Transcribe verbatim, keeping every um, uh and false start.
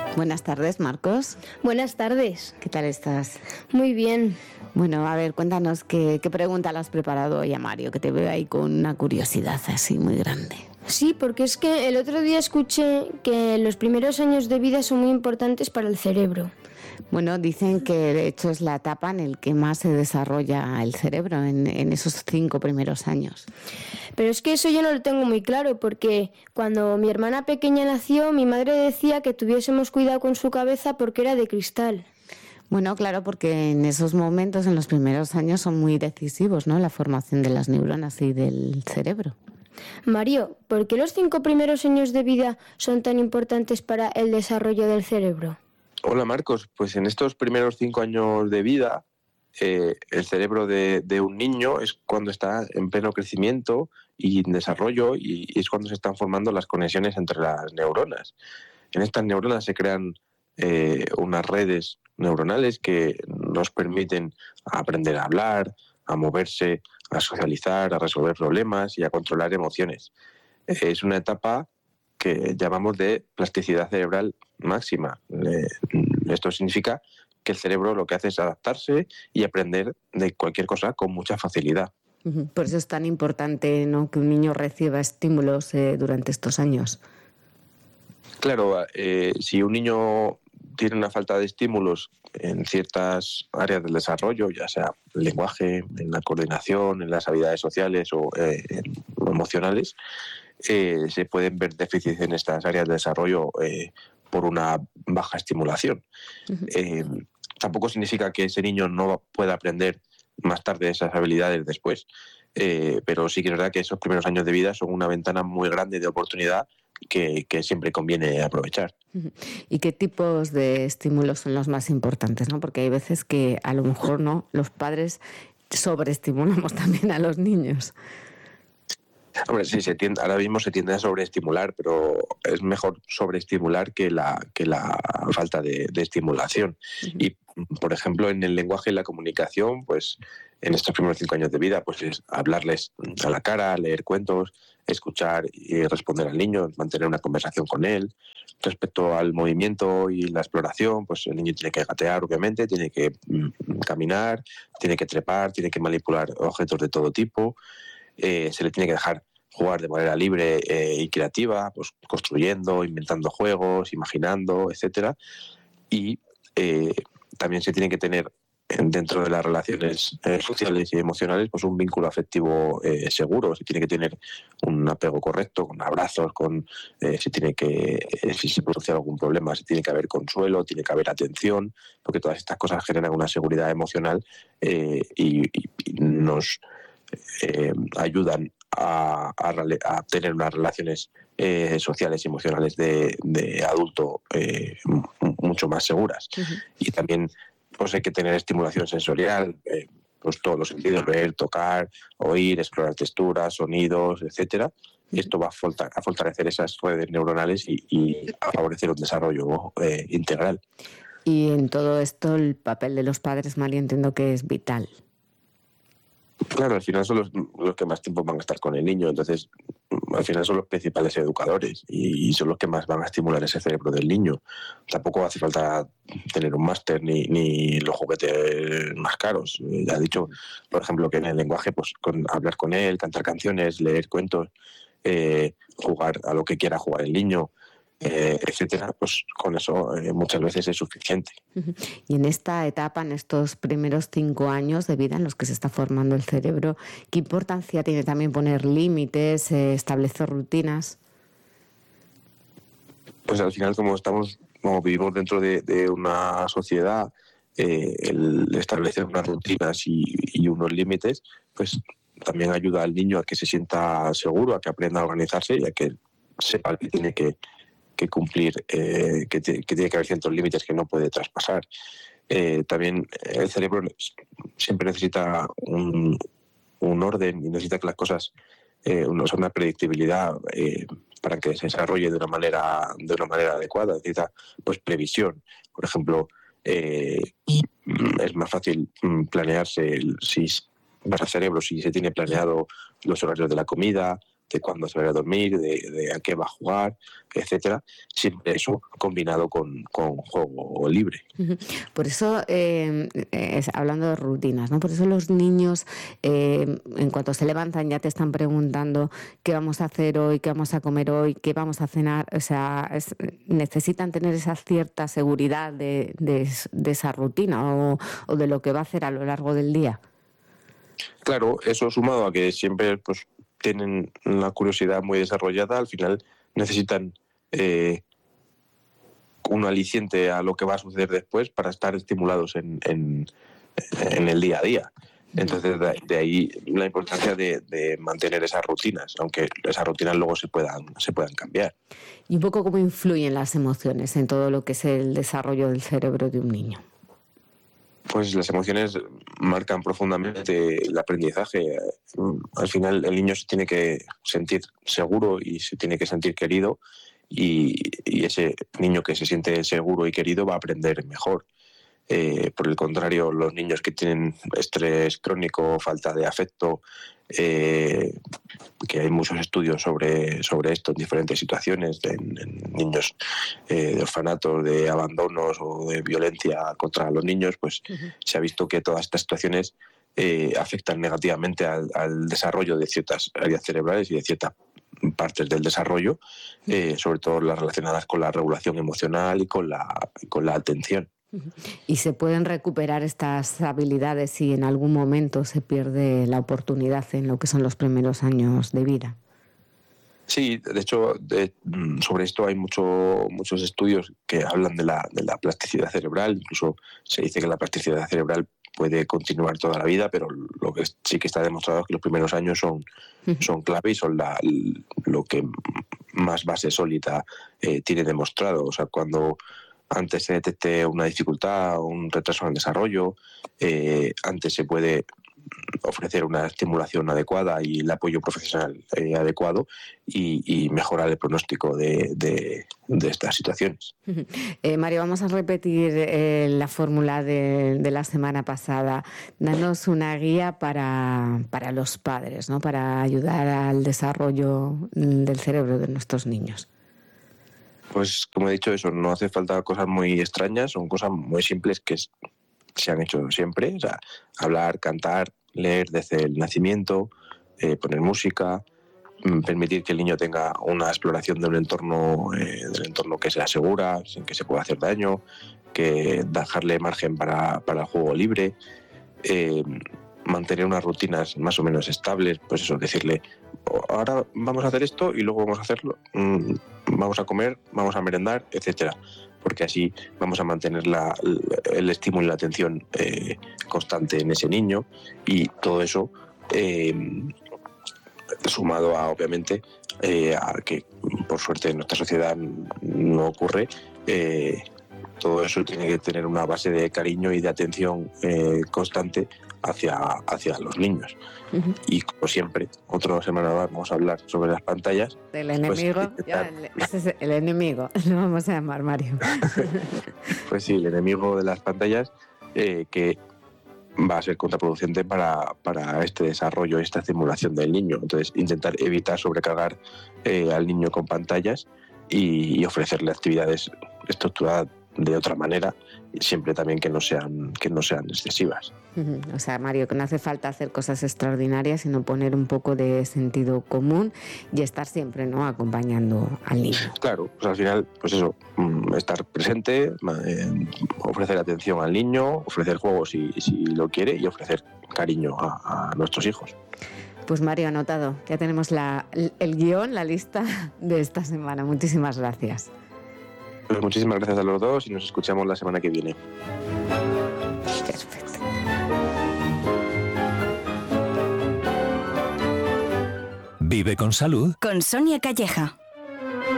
Buenas tardes, Marcos. Buenas tardes. ¿Qué tal estás? Muy bien. Bueno, a ver, cuéntanos qué, qué pregunta le has preparado hoy a Mario, que te veo ahí con una curiosidad así muy grande. Sí, porque es que el otro día escuché que los primeros años de vida son muy importantes para el cerebro. Bueno, dicen que de hecho es la etapa en la que más se desarrolla el cerebro, en, en esos cinco primeros años. Pero es que eso yo no lo tengo muy claro, porque cuando mi hermana pequeña nació, mi madre decía que tuviésemos cuidado con su cabeza porque era de cristal. Bueno, claro, porque en esos momentos, en los primeros años, son muy decisivos, ¿no? La formación de las neuronas y del cerebro. Mario, ¿por qué los cinco primeros años de vida son tan importantes para el desarrollo del cerebro? Hola Marcos, pues en estos primeros cinco años de vida, eh, el cerebro de, de un niño es cuando está en pleno crecimiento y en desarrollo y, y es cuando se están formando las conexiones entre las neuronas. En estas neuronas se crean eh, unas redes neuronales que nos permiten aprender a hablar, a moverse, a socializar, a resolver problemas y a controlar emociones. Es una etapa que llamamos de plasticidad cerebral máxima. Eh, esto significa que el cerebro lo que hace es adaptarse y aprender de cualquier cosa con mucha facilidad. Por eso es tan importante, ¿no?, que un niño reciba estímulos eh, durante estos años. Claro, eh, si un niño tiene una falta de estímulos en ciertas áreas del desarrollo, ya sea el lenguaje, en la coordinación, en las habilidades sociales o eh, emocionales, eh, se pueden ver déficits en estas áreas de desarrollo eh, por una baja estimulación. Uh-huh. Eh, tampoco significa que ese niño no pueda aprender más tarde esas habilidades después, eh, pero sí que es verdad que esos primeros años de vida son una ventana muy grande de oportunidad que, que siempre conviene aprovechar. ¿Y qué tipos de estímulos son los más importantes, ¿no? Porque hay veces que a lo mejor no los padres sobreestimulamos también a los niños. Hombre, sí, se tiende, ahora mismo se tiende a sobreestimular, pero es mejor sobreestimular que la, que la falta de, de estimulación. Uh-huh. Y, por ejemplo, en el lenguaje y la comunicación, pues en estos primeros cinco años de vida, pues es hablarles a la cara, leer cuentos, escuchar y responder al niño, mantener una conversación con él. Respecto al movimiento y la exploración, pues el niño tiene que gatear, obviamente, tiene que mm, caminar, tiene que trepar, tiene que manipular objetos de todo tipo. Eh, se le tiene que dejar jugar de manera libre eh, y creativa, pues construyendo, inventando juegos, imaginando, etcétera. Y eh, también se tiene que tener dentro de las relaciones eh, sociales y emocionales pues un vínculo afectivo eh, seguro. Se tiene que tener un apego correcto, con abrazos, con eh, se tiene que eh, si se produce algún problema, se tiene que haber consuelo, tiene que haber atención, porque todas estas cosas generan una seguridad emocional eh, y, y, y nos Eh, ayudan a, a, a tener unas relaciones eh, sociales y emocionales de, de adulto eh, m- mucho más seguras. Uh-huh. Y también pues hay que tener estimulación sensorial, eh, pues todos los sentidos, ver, tocar, oír, explorar texturas, sonidos, etcétera. Y esto va a, forta- a fortalecer esas redes neuronales y, y a favorecer un desarrollo eh, integral. Y en todo esto el papel de los padres, María, entiendo que es vital. Claro, al final son los, los que más tiempo van a estar con el niño, entonces al final son los principales educadores y, y son los que más van a estimular ese cerebro del niño. Tampoco hace falta tener un máster ni, ni los juguetes más caros. Ya he dicho, por ejemplo, que en el lenguaje, pues con hablar con él, cantar canciones, leer cuentos, eh, jugar a lo que quiera jugar el niño, Eh, etcétera, pues con eso eh, muchas veces es suficiente. Y en esta etapa, en estos primeros cinco años de vida en los que se está formando el cerebro, ¿qué importancia tiene también poner límites, eh, establecer rutinas? Pues al final, como estamos, como vivimos dentro de, de una sociedad, eh, el establecer unas rutinas y, y unos límites, pues también ayuda al niño a que se sienta seguro, a que aprenda a organizarse y a que sepa que tiene que que cumplir, eh, que, te, que tiene que haber ciertos límites que no puede traspasar. Eh, también el cerebro siempre necesita un, un orden y necesita que las cosas, eh, una, una predictibilidad eh, para que se desarrolle de una manera, de una manera adecuada. Necesita pues previsión. Por ejemplo, eh, es más fácil planearse el, si para el cerebro si se tiene planeado los horarios de la comida, de cuándo se va a dormir, de, de a qué va a jugar, etcétera. Siempre eso combinado con, con juego libre. Por eso, eh, es, hablando de rutinas, ¿no? Por eso los niños, eh, en cuanto se levantan, ya te están preguntando qué vamos a hacer hoy, qué vamos a comer hoy, qué vamos a cenar. O sea, es, necesitan tener esa cierta seguridad de, de, de esa rutina o, o de lo que va a hacer a lo largo del día. Claro, eso sumado a que siempre pues tienen una curiosidad muy desarrollada, al final necesitan eh, un aliciente a lo que va a suceder después para estar estimulados en, en, en el día a día. Entonces, de, de ahí la importancia de, de mantener esas rutinas, aunque esas rutinas luego se puedan, se puedan cambiar. Y un poco cómo influyen las emociones en todo lo que es el desarrollo del cerebro de un niño. Pues las emociones marcan profundamente el aprendizaje. Al final el niño se tiene que sentir seguro y se tiene que sentir querido, y, y ese niño que se siente seguro y querido va a aprender mejor. Eh, por el contrario, los niños que tienen estrés crónico, falta de afecto, eh, que hay muchos estudios sobre, sobre esto en diferentes situaciones, en, en niños eh, de orfanatos, de abandonos o de violencia contra los niños, pues uh-huh. se ha visto que todas estas situaciones eh, afectan negativamente al, al desarrollo de ciertas áreas cerebrales y de ciertas partes del desarrollo, eh, sobre todo las relacionadas con la regulación emocional y con la, con la atención. ¿Y se pueden recuperar estas habilidades si en algún momento se pierde la oportunidad en lo que son los primeros años de vida? Sí, de hecho, de, sobre esto hay mucho, muchos estudios que hablan de la, de la plasticidad cerebral. Incluso se dice que la plasticidad cerebral puede continuar toda la vida, pero lo que sí que está demostrado es que los primeros años son, son clave y son la, lo que más base sólida eh, tiene demostrado. O sea, cuando antes se detecte una dificultad o un retraso en el desarrollo, eh, antes se puede ofrecer una estimulación adecuada y el apoyo profesional eh, adecuado y, y mejorar el pronóstico de, de, de estas situaciones. Eh, Mario, vamos a repetir eh, la fórmula de, de la semana pasada. Danos una guía para, para los padres, ¿no? Para ayudar al desarrollo del cerebro de nuestros niños. Pues como he dicho, eso, no hace falta cosas muy extrañas, son cosas muy simples que se han hecho siempre. O sea, hablar, cantar, leer desde el nacimiento, eh, poner música, permitir que el niño tenga una exploración de un entorno, eh, del entorno que sea segura, sin que se pueda hacer daño, que dejarle margen para, para el juego libre, eh, mantener unas rutinas más o menos estables, pues eso, decirle, ahora vamos a hacer esto y luego vamos a hacerlo, mm, vamos a comer, vamos a merendar, etcétera, porque así vamos a mantener la, el estímulo y la atención eh, constante en ese niño, y todo eso eh, sumado a, obviamente, eh, a que por suerte en nuestra sociedad no ocurre, eh, todo eso tiene que tener una base de cariño y de atención eh, constante hacia, hacia los niños. Uh-huh. Y como siempre, otra semana más vamos a hablar sobre las pantallas. Del enemigo, pues, intentar... ya, ese es el enemigo, lo vamos a llamar, Mario. Pues sí, el enemigo de las pantallas, eh, que va a ser contraproducente para, para este desarrollo, esta estimulación del niño. Entonces, intentar evitar sobrecargar eh, al niño con pantallas y, y ofrecerle actividades estructuradas de otra manera, siempre también que no sean que no sean excesivas. Uh-huh. O sea, Mario, que no hace falta hacer cosas extraordinarias, sino poner un poco de sentido común y estar siempre, ¿no?, acompañando al niño. Claro, pues al final, pues eso, estar presente, eh, ofrecer atención al niño, ofrecer juegos si, si lo quiere, y ofrecer cariño a, a nuestros hijos. Pues Mario, anotado, ya tenemos la, el, el guión, la lista de esta semana. Muchísimas gracias. Pues muchísimas gracias a los dos y nos escuchamos la semana que viene. Perfecto. Vive con salud. Con Sonia Calleja.